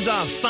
6h05,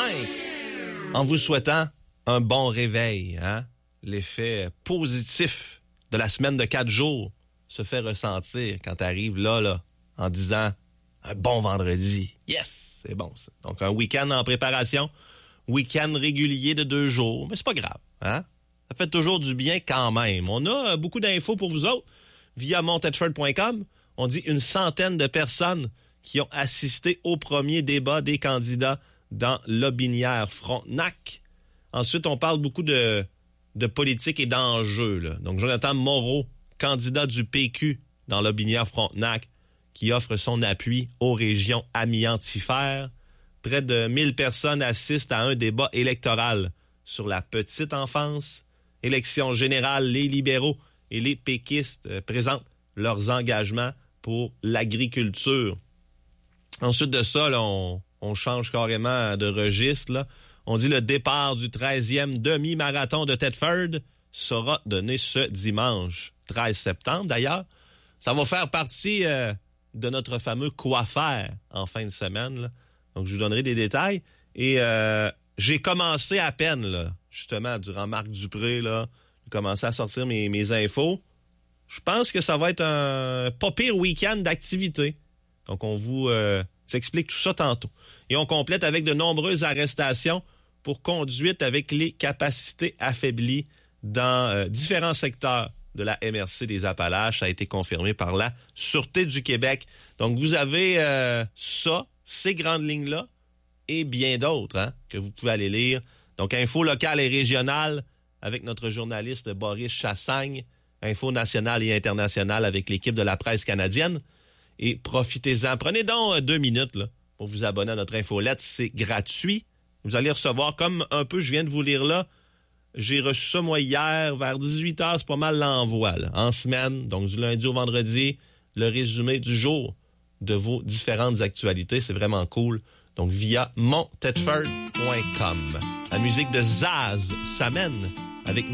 en vous souhaitant un bon réveil. Hein? L'effet positif de la semaine de 4 jours se fait ressentir quand tu arrives là, en disant un bon vendredi. Yes, c'est bon ça. Donc un week-end en préparation, week-end régulier de 2 jours, mais c'est pas grave. Hein? Ça fait toujours du bien quand même. On a beaucoup d'infos pour vous autres via montetford.com. On dit une centaine de personnes qui ont assisté au premier débat des candidats dans Lotbinière-Frontenac. Ensuite, on parle beaucoup de politique et d'enjeux. Là. Donc, Jonathan Moreau, candidat du PQ dans Lotbinière-Frontenac, qui offre son appui aux régions amiantifères. Près de 1000 personnes assistent à un débat électoral sur la petite enfance. Élection générale, les libéraux et les péquistes présentent leurs engagements pour l'agriculture. Ensuite de ça, là, on change carrément de registre. Là. On dit le départ du 13e demi-marathon de Thetford sera donné ce dimanche, 13 septembre. D'ailleurs, ça va faire partie de notre fameux quoi faire en fin de semaine. Là. Donc, je vous donnerai des détails. Et j'ai commencé à peine, là, justement, durant Marc Dupré, là, j'ai commencé à sortir mes infos. Je pense que ça va être un pas pire week-end d'activité. Donc, on vous explique tout ça tantôt. Et on complète avec de nombreuses arrestations pour conduite avec les capacités affaiblies dans différents secteurs de la MRC des Appalaches. Ça a été confirmé par la Sûreté du Québec. Donc, vous avez ça, ces grandes lignes-là, et bien d'autres hein, que vous pouvez aller lire. Donc, info locale et régionale avec notre journaliste Boris Chassagne. Info nationale et internationale avec l'équipe de la presse canadienne. Et profitez-en. Prenez donc 2 minutes là, pour vous abonner à notre infolette. C'est gratuit. Vous allez recevoir, comme un peu je viens de vous lire là, j'ai reçu ça moi hier vers 18h, c'est pas mal l'envoi là, en semaine. Donc du lundi au vendredi, le résumé du jour de vos différentes actualités. C'est vraiment cool. Donc via montetford.com. La musique de Zaz s'amène avec